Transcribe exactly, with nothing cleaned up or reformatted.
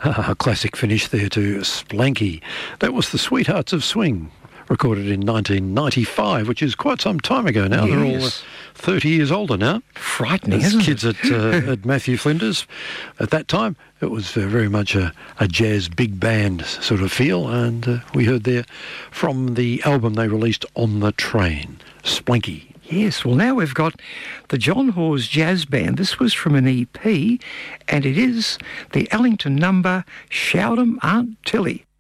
A classic finish there to Splanky. That was the Sweethearts of Swing, recorded in nineteen ninety-five, which is quite some time ago now. Yes. They're all uh, thirty years older now. Frightening, As isn't kids it? at, uh, at Matthew Flinders. At that time, it was uh, very much a, a jazz big band sort of feel, and uh, we heard there from the album they released, On the Train, Splanky. Yes, well, now we've got the John Hawes Jazz Band. This was from an E P, and it is the Ellington number, Shout 'em Aunt Tilly.